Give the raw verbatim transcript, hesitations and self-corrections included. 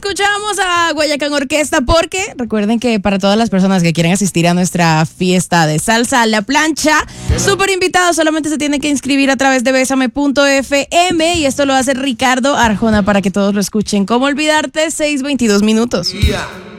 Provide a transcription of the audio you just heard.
escuchamos a Guayacán Orquesta porque recuerden que para todas las personas que quieren asistir a nuestra fiesta de salsa a la plancha, súper invitados, solamente se tienen que inscribir a través de besame punto f m y esto lo hace Ricardo Arjona para que todos lo escuchen. ¿Cómo olvidarte? seis veintidós minutos. Yeah.